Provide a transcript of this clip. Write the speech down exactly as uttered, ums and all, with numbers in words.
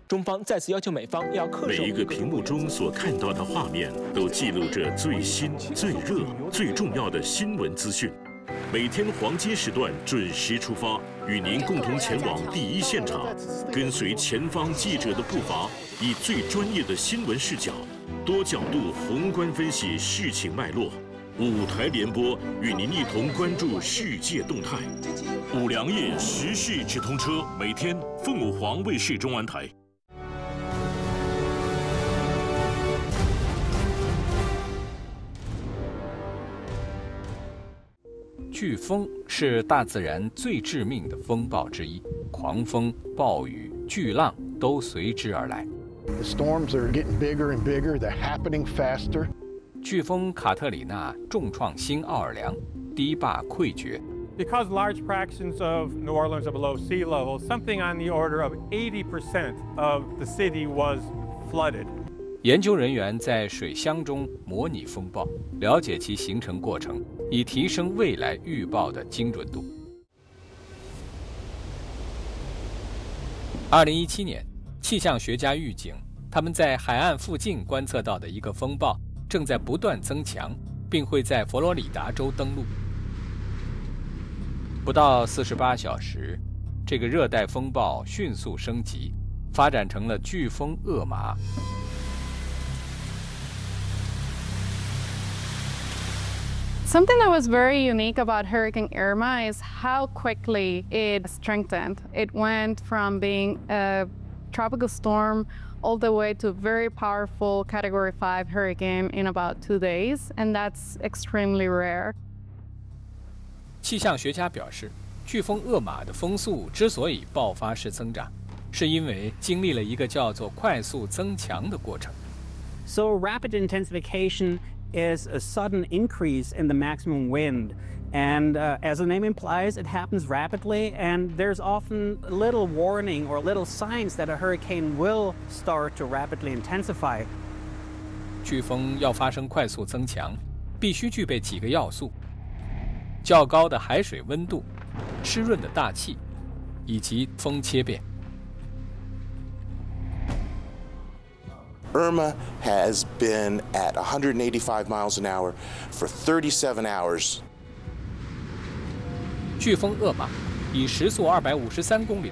中方再次要求美方要恪守。 每一个屏幕中所看到的画面，都记录着最新、最热、最重要的新闻资讯。每天黄金时段准时出发，与您共同前往第一现场，跟随前方记者的步伐，以最专业的新闻视角，多角度宏观分析事情脉络。五台联播与您一同关注世界动态。五粮液时事直通车，每天凤凰卫视中文台。 飓风是大自然最致命的风暴之一，狂风、暴雨、巨浪都随之而来。 The storms are getting bigger and bigger. They're happening faster. 飓风卡特里娜重创新奥尔良，堤坝溃决。 Because large fractions of New Orleans are below sea level, something on the order of eighty percent of the city was flooded. 研究人员在水箱中模拟风暴，了解其形成过程，以提升未来预报的精准度。二零一七年，气象学家预警，他们在海岸附近观测到的一个风暴正在不断增强，并会在佛罗里达州登陆。不到四十八小时，这个热带风暴迅速升级，发展成了飓风厄玛。 Something that was very unique about Hurricane Irma is how quickly it strengthened. It went from being a tropical storm all the way to a very powerful Category five hurricane in about two days, and that's extremely rare. 气象学家表示，飓风厄玛的风速之所以爆发式增长，是因为经历了一个叫做快速增强的过程。 So rapid intensification is a sudden increase in the maximum wind. And uh, as the name implies, it happens rapidly, and there's often little warning or little signs that a hurricane will start to rapidly intensify. 飓风要发生快速增强，必须具备几个要素：较高的海水温度、湿润的大气，以及风切变。 Irma has been at one hundred eighty-five miles an hour for thirty-seven hours. 飓风厄玛以时速二百五十三公里